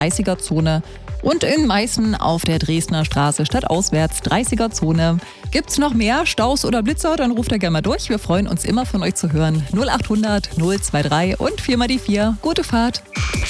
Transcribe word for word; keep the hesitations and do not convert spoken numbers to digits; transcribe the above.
dreißiger-Zone. Und in Meißen auf der Dresdner Straße stadtauswärts dreißiger-Zone. Gibt's noch mehr Staus oder Blitzer, dann ruft da gerne mal durch. Wir freuen uns immer von euch zu hören. null acht hundert null zwei drei und vier mal die vier. Gute Fahrt.